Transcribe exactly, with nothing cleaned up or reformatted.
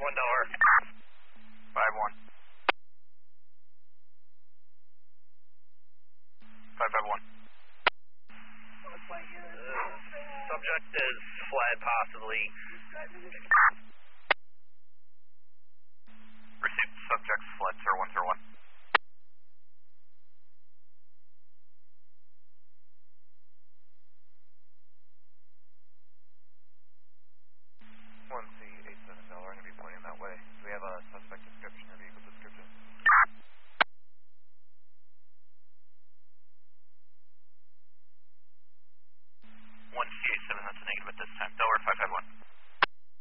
one dollar. Five one. Five five one. Uh, subject is fled, possibly. Received subjects fled, sir one zero one.